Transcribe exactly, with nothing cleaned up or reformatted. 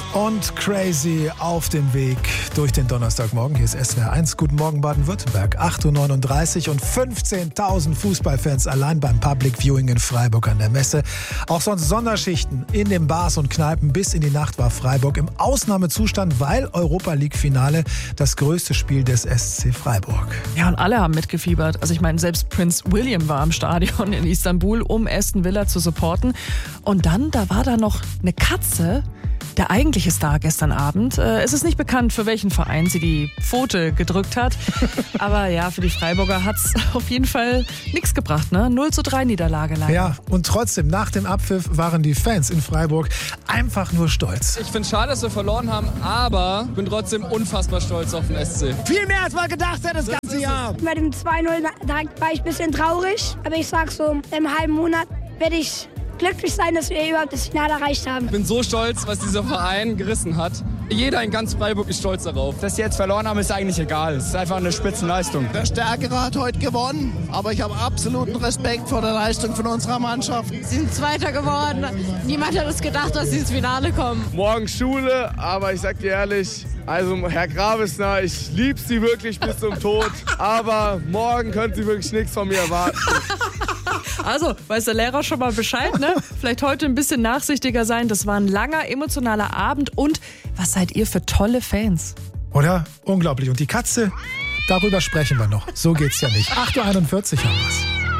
Und Crazy auf dem Weg durch den Donnerstagmorgen. Hier ist S W R eins. Guten Morgen Baden-Württemberg. acht Uhr neununddreißig und fünfzehntausend Fußballfans allein beim Public Viewing in Freiburg an der Messe. Auch sonst Sonderschichten in den Bars und Kneipen. Bis in die Nacht war Freiburg im Ausnahmezustand, weil Europa-League-Finale das größte Spiel des S C Freiburg. Ja, und alle haben mitgefiebert. Also ich meine, selbst Prinz William war im Stadion in Istanbul, um Aston Villa zu supporten. Und dann, da war da noch eine Katze, der eigentliche Star gestern Abend. Äh, es ist nicht bekannt, für welchen Verein sie die Pfote gedrückt hat. Aber ja, für die Freiburger hat es auf jeden Fall nichts gebracht. Ne? null zu drei Niederlage leider. Ja, und trotzdem, nach dem Abpfiff waren die Fans in Freiburg einfach nur stolz. Ich finde es schade, dass wir verloren haben, aber bin trotzdem unfassbar stolz auf den S C. Viel mehr als man gedacht hat das ganze Jahr. Bei dem zwei null da war ich ein bisschen traurig. Aber ich sag so, im halben Monat werde ich glücklich sein, dass wir überhaupt das Finale erreicht haben. Ich bin so stolz, was dieser Verein gerissen hat. Jeder in ganz Freiburg ist stolz darauf. Dass sie jetzt verloren haben, ist eigentlich egal. Es ist einfach eine Spitzenleistung. Der Stärkere hat heute gewonnen, aber ich habe absoluten Respekt vor der Leistung von unserer Mannschaft. Sie sind Zweiter geworden. Niemand hat es gedacht, dass sie ins Finale kommen. Morgen Schule, aber ich sag dir ehrlich, also Herr Gravesner, ich lieb Sie wirklich bis zum Tod, aber morgen können Sie wirklich nichts von mir erwarten. Also, weiß der Lehrer schon mal Bescheid, ne? Vielleicht heute ein bisschen nachsichtiger sein. Das war ein langer, emotionaler Abend. Und was seid ihr für tolle Fans? Oder? Unglaublich. Und die Katze, darüber sprechen wir noch. So geht's ja nicht. acht Uhr einundvierzig haben wir's.